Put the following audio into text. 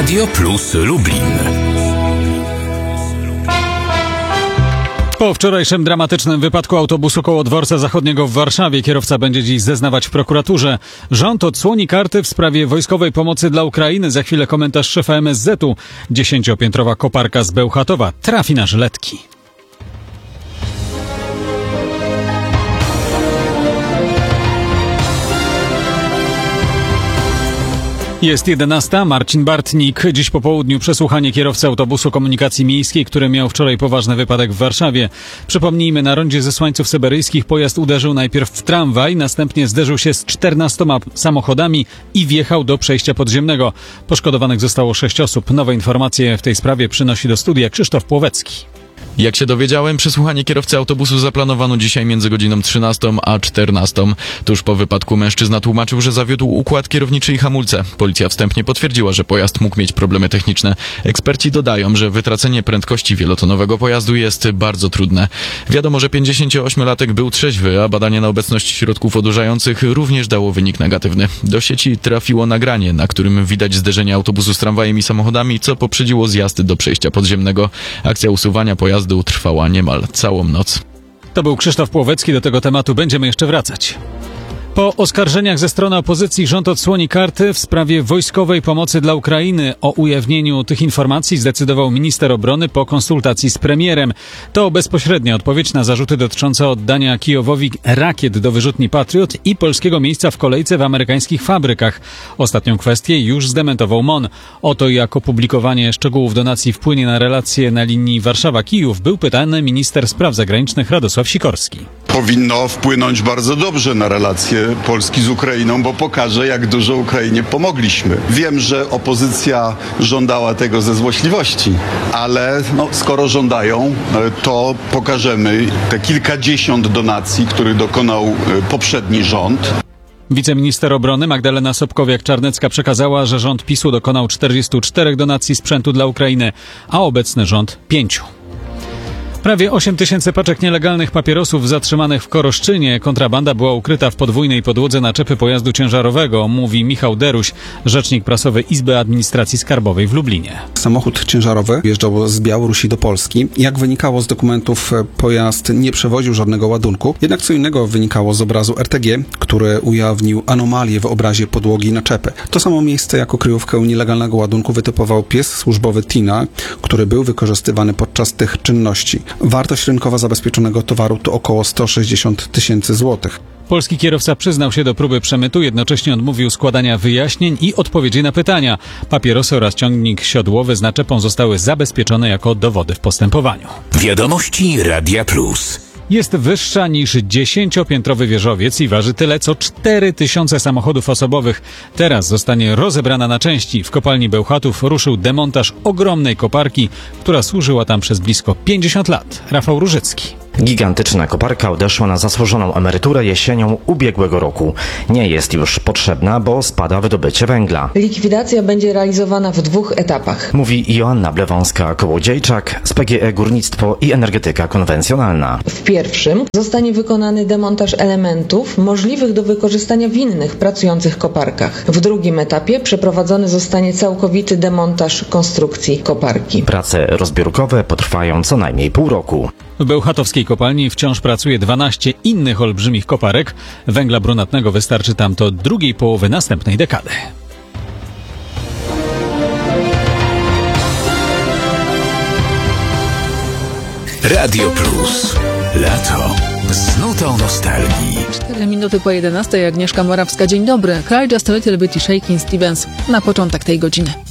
Radio Plus Lublin. Po wczorajszym dramatycznym wypadku autobusu koło Dworca Zachodniego w Warszawie kierowca będzie dziś zeznawać w prokuraturze. Rząd odsłoni karty w sprawie wojskowej pomocy dla Ukrainy. Za chwilę komentarz szefa MSZ-u. 10-piętrowa koparka z Bełchatowa trafi na żyletki. Jest 11. Marcin Bartnik. Dziś po południu przesłuchanie kierowcy autobusu komunikacji miejskiej, który miał wczoraj poważny wypadek w Warszawie. Przypomnijmy, na rondzie Zesłańców Syberyjskich pojazd uderzył najpierw w tramwaj, następnie zderzył się z 14 samochodami i wjechał do przejścia podziemnego. Poszkodowanych zostało 6 osób. Nowe informacje w tej sprawie przynosi do studia Krzysztof Płowecki. Jak się dowiedziałem, przesłuchanie kierowcy autobusu zaplanowano dzisiaj między godziną 13 a 14. Tuż po wypadku mężczyzna tłumaczył, że zawiódł układ kierowniczy i hamulce. Policja wstępnie potwierdziła, że pojazd mógł mieć problemy techniczne. Eksperci dodają, że wytracenie prędkości wielotonowego pojazdu jest bardzo trudne. Wiadomo, że 58-latek był trzeźwy, a badanie na obecność środków odurzających również dało wynik negatywny. Do sieci trafiło nagranie, na którym widać zderzenie autobusu z tramwajem i samochodami, co poprzedziło zjazd do przejścia podziemnego. Akcja usuwania pojazdu trwała niemal całą noc. To był Krzysztof Płowecki, do tego tematu będziemy jeszcze wracać. Po oskarżeniach ze strony opozycji rząd odsłoni karty w sprawie wojskowej pomocy dla Ukrainy. O ujawnieniu tych informacji zdecydował minister obrony po konsultacji z premierem. To bezpośrednia odpowiedź na zarzuty dotyczące oddania Kijowowi rakiet do wyrzutni Patriot i polskiego miejsca w kolejce w amerykańskich fabrykach. Ostatnią kwestię już zdementował MON. O to, jak opublikowanie szczegółów donacji wpłynie na relacje na linii Warszawa-Kijów, był pytany minister spraw zagranicznych Radosław Sikorski. Powinno wpłynąć bardzo dobrze na relacje Polski z Ukrainą, bo pokaże, jak dużo Ukrainie pomogliśmy. Wiem, że opozycja żądała tego ze złośliwości, ale skoro żądają, to pokażemy te kilkadziesiąt donacji, których dokonał poprzedni rząd. Wiceminister obrony Magdalena Sobkowiak-Czarnecka przekazała, że rząd PiS-u dokonał 44 donacji sprzętu dla Ukrainy, a obecny rząd 5. Prawie 8 tysięcy paczek nielegalnych papierosów zatrzymanych w Koroszczynie. Kontrabanda była ukryta w podwójnej podłodze naczepy pojazdu ciężarowego, mówi Michał Deruś, rzecznik prasowy Izby Administracji Skarbowej w Lublinie. Samochód ciężarowy wjeżdżał z Białorusi do Polski. Jak wynikało z dokumentów, pojazd nie przewoził żadnego ładunku. Jednak co innego wynikało z obrazu RTG, który ujawnił anomalię w obrazie podłogi naczepy. To samo miejsce jako kryjówkę nielegalnego ładunku wytypował pies służbowy Tina, który był wykorzystywany podczas tych czynności. Wartość rynkowa zabezpieczonego towaru to około 160 tysięcy złotych. Polski kierowca przyznał się do próby przemytu, jednocześnie odmówił składania wyjaśnień i odpowiedzi na pytania. Papierosy oraz ciągnik siodłowy z naczepą zostały zabezpieczone jako dowody w postępowaniu. Wiadomości Radia Plus. Jest wyższa niż 10-piętrowy wieżowiec i waży tyle co 4000 samochodów osobowych. Teraz zostanie rozebrana na części. W kopalni Bełchatów ruszył demontaż ogromnej koparki, która służyła tam przez blisko 50 lat. Rafał Różycki. Gigantyczna koparka odeszła na zasłużoną emeryturę jesienią ubiegłego roku. Nie jest już potrzebna, bo spada wydobycie węgla. Likwidacja będzie realizowana w 2 etapach. Mówi Joanna Blewąska-Kołodziejczak z PGE Górnictwo i Energetyka Konwencjonalna. W pierwszym zostanie wykonany demontaż elementów możliwych do wykorzystania w innych pracujących koparkach. W drugim etapie przeprowadzony zostanie całkowity demontaż konstrukcji koparki. Prace rozbiórkowe potrwają co najmniej pół roku. W bełchatowskiej kopalni wciąż pracuje 12 innych olbrzymich koparek. Węgla brunatnego wystarczy tam do drugiej połowy następnej dekady. Radio Plus. Lato. Z nutą nostalgii. 4 minuty po 11. Agnieszka Morawska. Dzień dobry. Cry Just a Little Bit i Shakin' Stevens na początek tej godziny.